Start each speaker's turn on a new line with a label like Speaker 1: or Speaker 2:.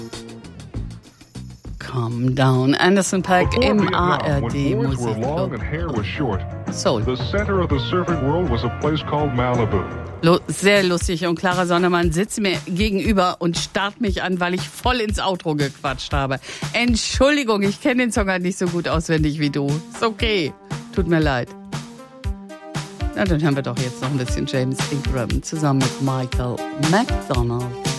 Speaker 1: Calm Down. Anderson .Paak im ARD Musikclub. Soul.
Speaker 2: The center of the surfing world was a place called Malibu.
Speaker 1: Sehr lustig und Clara Sonnemann sitzt mir gegenüber und starrt mich an, weil ich voll ins Outro gequatscht habe. Entschuldigung, ich kenne den Song halt nicht so gut auswendig wie du. Ist okay. Tut mir leid. Na, dann hören wir doch jetzt noch ein bisschen James Ingram zusammen mit Michael McDonald.